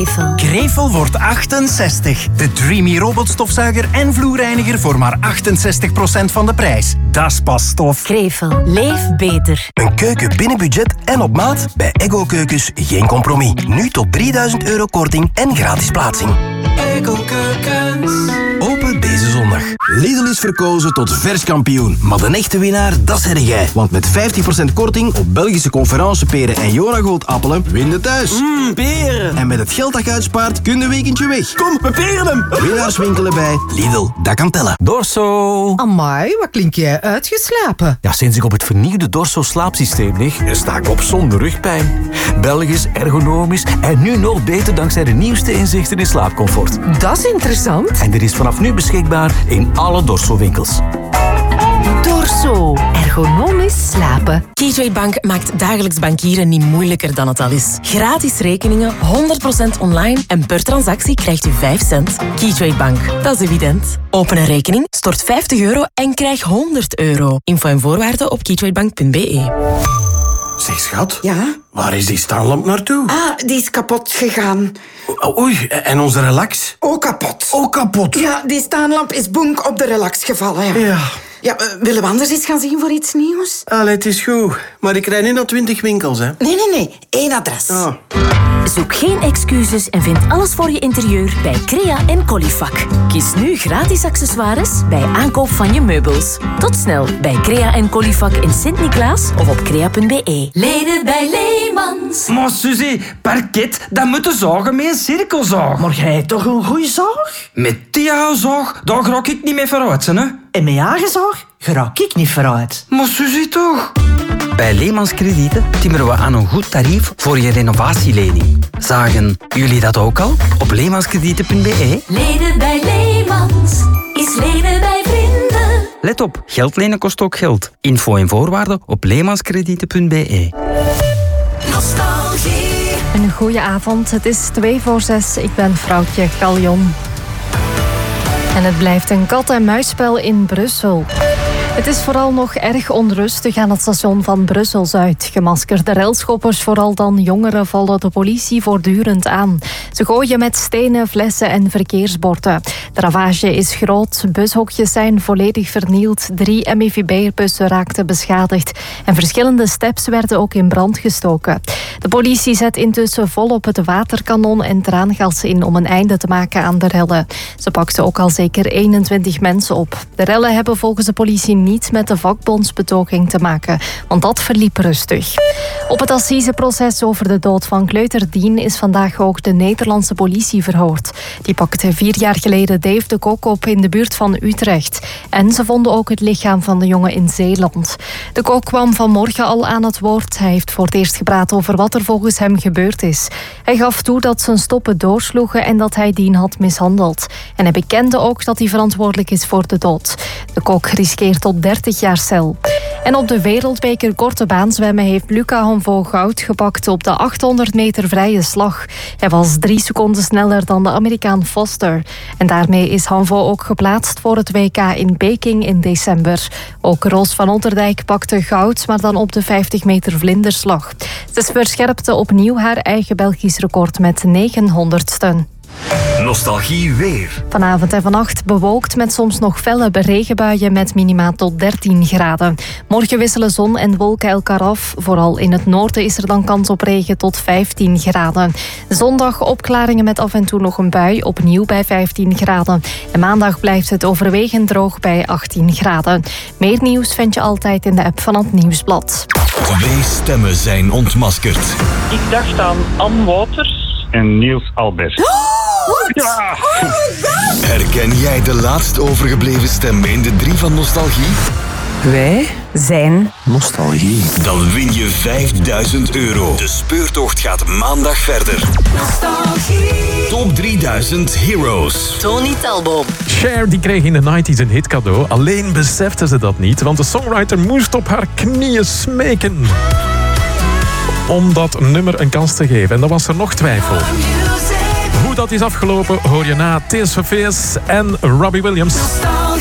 Krevel. Krevel wordt 68. De Dreamy robotstofzuiger en vloerreiniger voor maar 68% van de prijs. Dat is pas stof. Krevel. Leef beter. Een keuken binnen budget en op maat? Bij Ego Keukens geen compromis. Nu tot €3000 korting en gratis plaatsing. Ego Keukens. Open deze zondag. Lidl is verkozen tot vers kampioen. Maar de echte winnaar, dat zeg jij. Want met 50% korting op Belgische conferenceperen en Jonagold appelen, win je thuis. Peren. En met het geld dat je uitspaart, kun je een weekendje weg. Kom, we peren hem. Winnaars winkelen bij Lidl. Dat kan tellen. Dorso. Amai, wat klink jij uitgeslapen? Ja, sinds ik op het vernieuwde Dorso slaapsysteem lig, sta ik op zonder rugpijn. Belgisch, ergonomisch en nu nog beter dankzij de nieuwste inzichten in slaapcomfort. Dat is interessant. En dit is vanaf nu beschikbaar in alle Dorso-winkels. Dorso. Ergonomisch slapen. Keytrade Bank maakt dagelijks bankieren niet moeilijker dan het al is. Gratis rekeningen, 100% online en per transactie krijgt u 5 cent. Keytrade Bank, dat is evident. Open een rekening, stort €50 en krijg €100. Info en voorwaarden op keytradebank.be. Zeg, schat. Ja? Waar is die staanlamp naartoe? Ah, die is kapot gegaan. Oei, en onze relax? Ook kapot. Ook kapot. Ja, die staanlamp is bonk op de relax gevallen. Ja. Ja. Willen we anders eens gaan zien voor iets nieuws? Allee, het is goed. Maar ik rijd niet naar 20 winkels, hè. Nee. 1 adres. Ah. Zoek geen excuses en vind alles voor je interieur bij Crea en Colifac. Kies nu gratis accessoires bij aankoop van je meubels. Tot snel bij Crea en Colifac in Sint-Niklaas of op crea.be. Leden bij Leemans. Maar Suzy, parket, dat moet de zagen met een cirkelzaag. Maar jij hebt toch een goeie zaag? Met die oude zaag, daar raak ik niet mee vooruit, hè. En met eigen zaag raak ik niet vooruit. Maar Suzy toch? Bij Leemans Kredieten timmeren we aan een goed tarief voor je renovatielening. Zagen jullie dat ook al? Op leemanskredieten.be. Leden bij Leemans is leden bij vrienden. Let op, geld lenen kost ook geld. Info en voorwaarden op leemanskredieten.be. Nostalgie. Een goeie avond, het is 5:45. Ik ben vrouwtje Galjon. En het blijft een kat-en-muisspel in Brussel. Het is vooral nog erg onrustig aan het station van Brussel-Zuid. Gemaskerde railschoppers, vooral dan jongeren, vallen de politie voortdurend aan. Ze gooien met stenen, flessen en verkeersborden. De ravage is groot, bushokjes zijn volledig vernield, 3 MIVB-bussen raakten beschadigd en verschillende steps werden ook in brand gestoken. De politie zet intussen volop het waterkanon en traangas in om een einde te maken aan de rellen. Ze pakten ook al zeker 21 mensen op. De rellen hebben volgens de politie niets met de vakbondsbetoging te maken, want dat verliep rustig. Op het assiseproces over de dood van kleuter Dien is vandaag ook de Nederlandse politie verhoord. Die pakte 4 jaar geleden Dave de Kok op in de buurt van Utrecht. En ze vonden ook het lichaam van de jongen in Zeeland. De Kok kwam vanmorgen al aan het woord. Hij heeft voor het eerst gepraat over wat er volgens hem gebeurd is. Hij gaf toe dat zijn stoppen doorsloegen en dat hij Dien had mishandeld. En hij bekende ook dat hij verantwoordelijk is voor de dood. De Kok riskeert tot 30 jaar cel. En op de wereldbeker korte baan zwemmen heeft Luca Honvo goud gepakt op de 800 meter vrije slag. Hij was 3 seconden sneller dan de Amerikaan Foster. En daarmee is Honvo ook geplaatst voor het WK in Peking in december. Ook Roos van Otterdijk pakte goud, maar dan op de 50 meter vlinderslag. Ze verscherpte opnieuw haar eigen Belgisch record met 900ste. Nostalgie weer. Vanavond en vannacht bewolkt met soms nog felle regenbuien met minima tot 13 graden. Morgen wisselen zon en wolken elkaar af. Vooral in het noorden is er dan kans op regen tot 15 graden. Zondag opklaringen met af en toe nog een bui, opnieuw bij 15 graden. En maandag blijft het overwegend droog bij 18 graden. Meer nieuws vind je altijd in de app van het Nieuwsblad. 2 stemmen zijn ontmaskerd. Ik dacht aan Ann Wouters en Niels Albert. Ja. Herken jij de laatst overgebleven stem in de 3 van Nostalgie? Wij zijn Nostalgie. Dan win je €5000. De speurtocht gaat maandag verder. Nostalgie. Top 3000 Heroes. Tony Talbot. Cher die kreeg in de 90s een hit cadeau. Alleen besefte ze dat niet, want de songwriter moest op haar knieën smeken om dat nummer een kans te geven. En dan was er nog twijfel. Hoe dat is afgelopen hoor je na Tears for Fears en Robbie Williams.